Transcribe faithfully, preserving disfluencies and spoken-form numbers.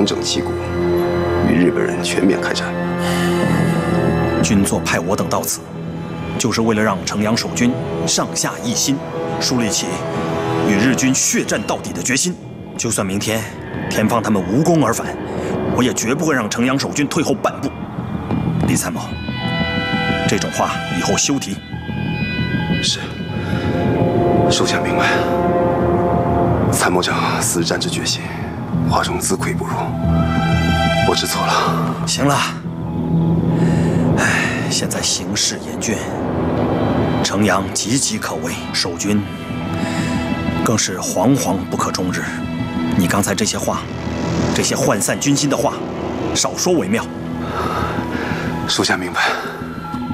重整旗鼓，与日本人全面开战。 军座派我等到此，就是为了让城阳守军上下一心，树立起与日军血战到底的决心。就算明天田方他们无功而返，我也绝不会让城阳守军退后半步。李参谋，这种话以后休提。 是，属下明白。参谋长死战之决心，华中自愧不如，我知错了。 行了，唉，现在形势严峻，城阳岌岌可危，守军更是惶惶不可终日。你刚才这些话，这些涣散军心的话，少说为妙。 属下明白。